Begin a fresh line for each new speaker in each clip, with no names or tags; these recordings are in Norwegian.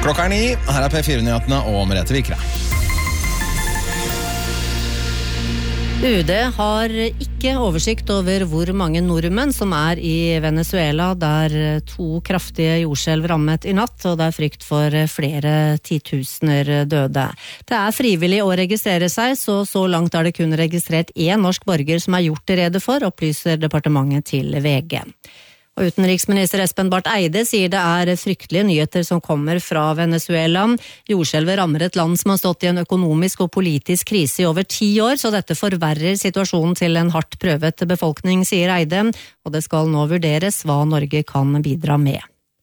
Klokka 9, her P4-nyhetene og Merete Vikre.
UD har ikke oversikt over hvor mange nordmenn som i Venezuela, der 2 kraftige jordskjelv rammet i natt, og det frykt for flere 10.000 døde. Det frivillig å registrere seg, så langt det kun registrert 1 norsk borger som gjort det rede for, opplyser departementet til VG. Og utenriksminister Espen Barth Eide sier det fryktelige nyheter som kommer fra Venezuela. Jordskjelvet rammer et land som har stått i en økonomisk og politisk krise i over 10 år, så dette forverrer situasjonen til en hardt prøvet befolkning, sier Eide, og det skal nå vurderes hva Norge kan bidra med.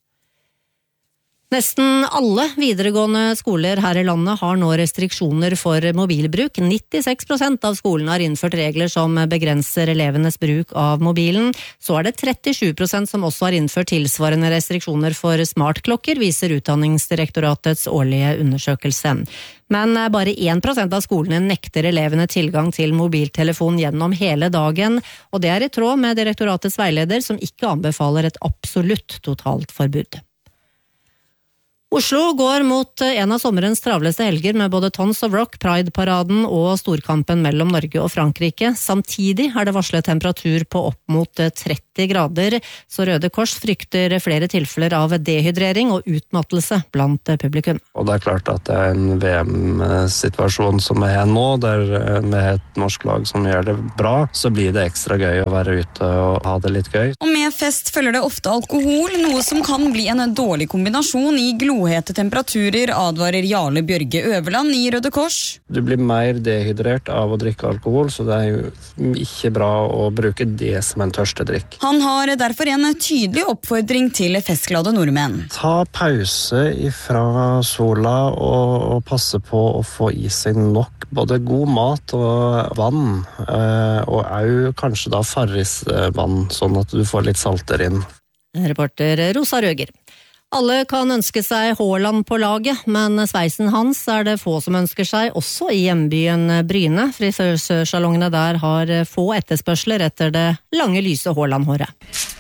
Nesten alle videregående skoler her i landet har nå restriksjoner for mobilbruk. 96% av skolene har innført regler som begrenser elevenes bruk av mobilen. Så det 37% som også har innført tilsvarende restriksjoner for smartklokker, viser Utdanningsdirektoratets årlige undersøkelse. Men bare 1% av skolene nekter elevene tilgang til mobiltelefon gjennom hele dagen, og det i tråd med direktoratets veileder som ikke anbefaler et absolutt totalt forbud. Oslo går mot en av sommerens travleste helger med både Tons of Rock, Pride-paraden og storkampen mellom Norge og Frankrike. Samtidig det varslet temperatur på opp mot 30 grader, så Røde Kors frykter flere tilfeller av dehydrering og utmattelse blant publikum.
Og det klart at det en VM-situasjon som nå, der med et norsk lag som gjør det bra, så blir det ekstra gøy å være ute og ha det litt gøy.
Og med fest følger det ofte alkohol, noe som kan bli en dårlig kombinasjon i glohete temperaturer, advarer Jarle Bjørge Øverland i Røde Kors.
Du blir mer dehydrert av å drikke alkohol, så det jo ikke bra å bruke det som en tørstedrikk.
Han har derfor en tydelig oppfordring til festglade nordmenn.
Ta pause ifra sola og passe på å få i seg nok både god mat og vann, og også kanskje da Farris-vann, sånn at du får litt salter inn.
Reporter Rosa Røger. Alle kan ønske seg Haaland på laget, men sveisen hans det få som ønsker seg, også i hjembyen Bryne. Frisørsalongene der har få etterspørsler etter det lange, lyse Haaland-håret.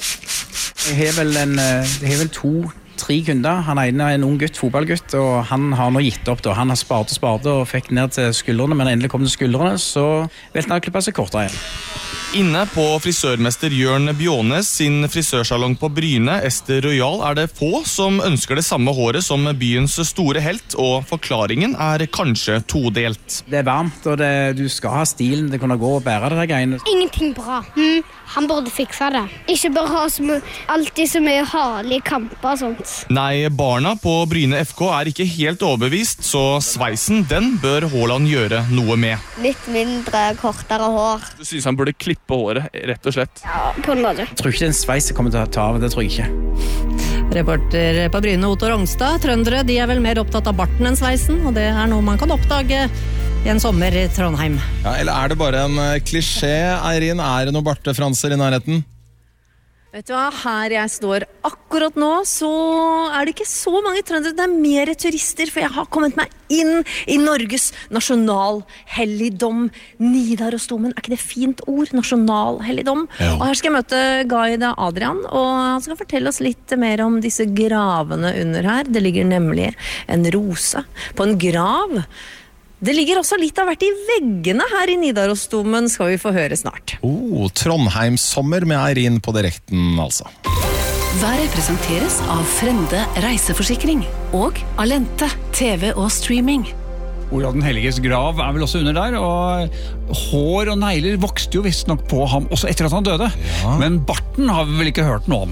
Jeg har vel 2-3 kunder. Han ene en ung gutt, fotballgutt, og han har nå gitt opp. Han har spart og fikk ned til skuldrene, men endelig kom til skuldrene, så velte han klippet seg kortere igjen.
Inne på frisørmester Jørn Bjånes sin frisørsalong på Bryne, Ester Royal, det få som ønsker det samme håret som byens store helt, og forklaringen kanskje todelt.
Det varmt, og du skal ha stilen, det kunne gå og bære det der greiene.
Ingenting bra. Han burde fikse det. Ikke bare ha alltid så mye harlige kamper og sånt.
Nei, barna på Bryne FK ikke helt overbevist, så sveisen, den bør Haaland gjøre noe med.
Litt mindre, kortere hår.
Du synes han burde klippe håret, rett og slett?
Ja, på en måte.
Jeg tror ikke det en sveis kommer til å ta av, det tror jeg ikke.
Reporter på Bryne, Otto Rongstad. Trøndere, de vel mer opptatt av barten enn sveisen, og det noe man kan oppdage i en sommer i Trondheim.
Ja, eller det bare en klisjé, Eirin? Det noen bartefranser i nærheten?
Vet du hva, her jeg står akkurat nå, så det ikke så mange trøndere, det mer turister, for jeg har kommet meg inn i Norges nasjonalhelligdom, Nidarosdomen. Ikke det fint ord, nasjonalhelligdom? Ja. Og her skal jeg møte guide Adrian, og han skal fortelle oss litt mer om disse gravene under her. Det ligger nemlig en rose på en grav. Det ligger også litt av hvert i veggene her i Nidarosdomen, skal vi få høre snart.
Trondheims sommer med Eirin på direkten, altså.
Været presenteres av Frende reiseforsikring og Alente, TV og streaming.
Olav den Helliges grav vel også under der, og hår og negler vokste jo visst nok på ham også etter at han døde. Ja. Men barten har vi vel ikke hørt noe om.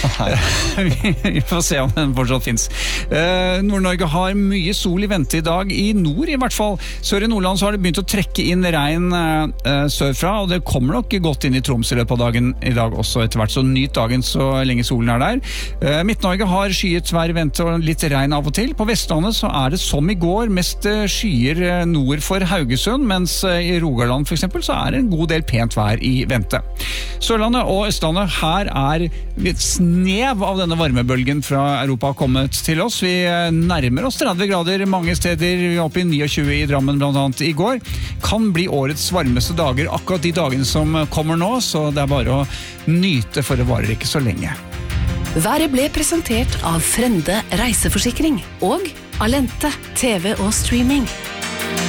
Vi får se om den fortsatt finnes. Nord-Norge har mye sol i vente i dag, i nord i hvert fall. Sør i Nordland så har det begynt å trekke inn regn sørfra, og det kommer nok godt inn i Troms i løpet av dagen i dag også etter hvert, så nyt dagen så lenge solen der. Midt-Norge har skyet vær i vente og litt regn av og til. På Vestlandet så det som i går, mest skyer nord for Haugesund, mens i Rogaland for eksempel så det en god del pent vær i vente. Sørlandet og Østlandet, her et snev av denne varmebølgen fra Europa kommet til oss. Vi nærmer oss 30 grader mange steder, vi oppe i 29 i Drammen blant annet i går. Kan bli årets varmeste dager akkurat de dagene som kommer nå, så det bare å nyte, for det varer ikke så lenge.
Været ble presentert av Frende reiseforsikring og Alente TV og streaming.